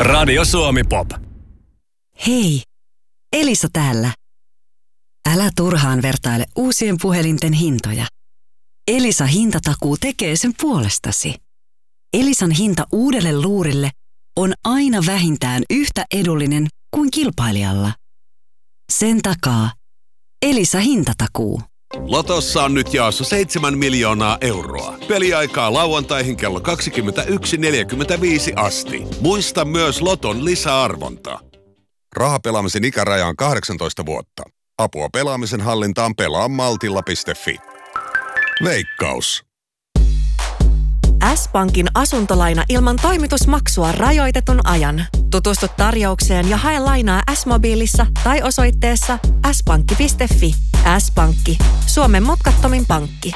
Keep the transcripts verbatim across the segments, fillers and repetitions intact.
Radio Suomi Pop. Hei, Elisa täällä. Älä turhaan vertaile uusien puhelinten hintoja. Elisa hintatakuu tekee sen puolestasi. Elisan hinta uudelle luurille on aina vähintään yhtä edullinen kuin kilpailijalla. Sen takaa Elisa hintatakuu. Lotossa on nyt jaossa seitsemän miljoonaa euroa. Peliaikaa lauantaihin kello kaksikymmentäyksi neljäkymmentäviisi asti. Muista myös Loton lisäarvonta. Rahapelaamisen ikäraja on kahdeksantoista vuotta. Apua pelaamisen hallintaan pelaa maltilla piste fi. Veikkaus. S-Pankin asuntolaina ilman toimitusmaksua rajoitetun ajan. Tutustu tarjoukseen ja hae lainaa S-mobiilissa tai osoitteessa s pankki piste fi. S-Pankki, Suomen mutkattomin pankki.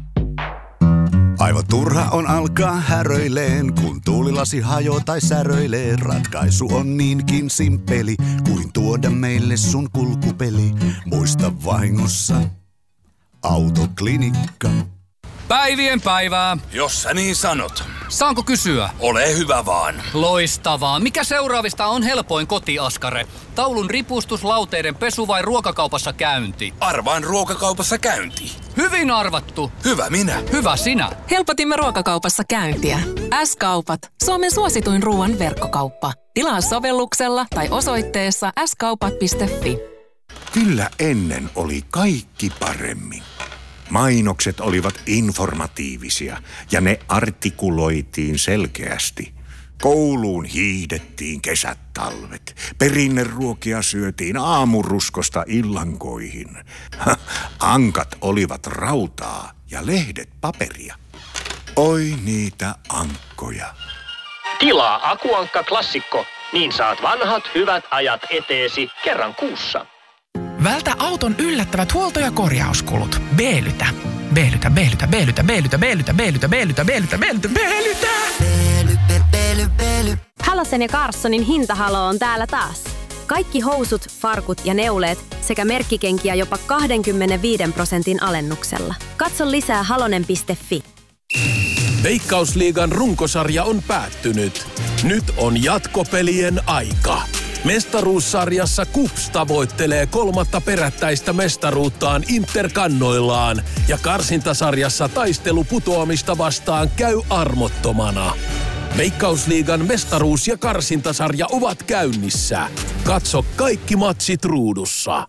Aivan turha on alkaa häröileen, kun tuulilasi hajoo tai säröilee. Ratkaisu on niinkin simppeli, kuin tuoda meille sun kulkupeli. Muista vahingossa Autoklinikka. Päivien päivää. Jos sä niin sanot. Saanko kysyä? Ole hyvä vaan. Loistavaa. Mikä seuraavista on helpoin kotiaskare? Taulun ripustus, lauteiden pesu vai ruokakaupassa käynti? Arvaan ruokakaupassa käynti. Hyvin arvattu. Hyvä minä. Hyvä sinä. Helpotimme ruokakaupassa käyntiä. S-kaupat. Suomen suosituin ruoan verkkokauppa. Tilaa sovelluksella tai osoitteessa s kaupat piste fi. Kyllä ennen oli kaikki paremmin. Mainokset olivat informatiivisia ja ne artikuloitiin selkeästi. Kouluun hiihdettiin kesät talvet. Perinneruokia syötiin aamuruskosta illankoihin. Ankat olivat rautaa ja lehdet paperia. Oi niitä ankkoja. Tilaa Akuankka Klassikko, niin saat vanhat hyvät ajat eteesi kerran kuussa. Vältä auton yllättävät huolto- ja korjauskulut. Beelytä. Beelytä, beelytä, beelytä, beelytä, beelytä, beelytä, beelytä, beelytä, beelytä, beelytä. Beely, beely, beely. Halosen ja Carssonin hintahalo on täällä taas. Kaikki housut, farkut ja neuleet sekä merkkikenkiä jopa kaksikymmentäviisi prosentin alennuksella. Katso lisää halonen piste fi. Veikkausliigan runkosarja on päättynyt. Nyt on jatkopelien aika. Mestaruussarjassa KuPS tavoittelee kolmatta perättäistä mestaruuttaan Interkannoillaan ja karsintasarjassa taistelu putoamista vastaan käy armottomana. Veikkausliigan mestaruus- ja karsintasarja ovat käynnissä. Katso kaikki matsit ruudussa.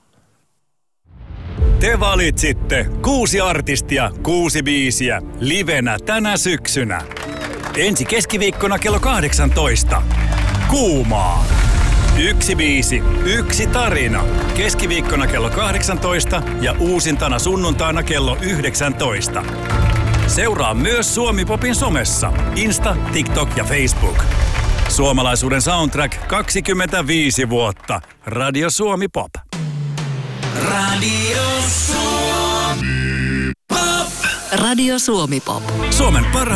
Te valitsitte kuusi artistia, kuusi biisiä, livenä tänä syksynä. Ensi keskiviikkona kello kahdeksantoista. Kuumaa. Yksi biisi, yksi tarina. Keskiviikkona kello kahdeksantoista ja uusintana sunnuntaina kello yhdeksäntoista. Seuraa myös Suomi Popin somessa. Insta, TikTok ja Facebook. Suomalaisuuden soundtrack kaksikymmentäviisi vuotta. Radio Suomi Pop. Radio Suomi Pop. Radio Suomi Pop. Suomen para-